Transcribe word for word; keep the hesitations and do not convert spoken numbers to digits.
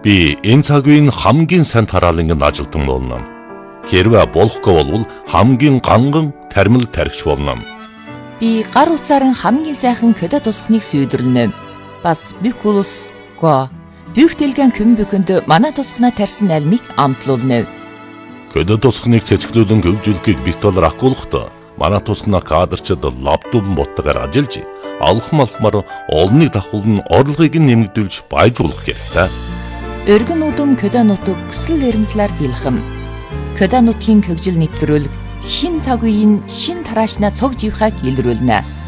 Би энэ цаг үеийн хамгийн сайн тараалангийн ажилтан болно. Хэрвээ болохгүй бол хамгийн ганган тармил тархич болно. Би гар утсаар хамгийн сайхан көдө тусахныг сүйдэрлэнэ. Бас бикулус го бүх дэлгэн көмбөкөнд манай тусахна тарьсан альмыг амтлуулна. Көдө тусахныг цэцгэлүүлэн хөгжүүлэхийг бит доллар ахгуулахдаа манай тусахна кадрчид лаптоп боттогоор ажиллаж алхам алхмаар олонний давхул нь орлогыг нэмэгдүүлж баяжуулах хэрэгтэй. Өргөн удам көдө нутаг хүсэл эрмслэр бэлхэм. Көдө нутгийн хөгжил нэвтрүүлэг шин цаг үеийн шин тараашнаа цог живхаг илрүүлнэ.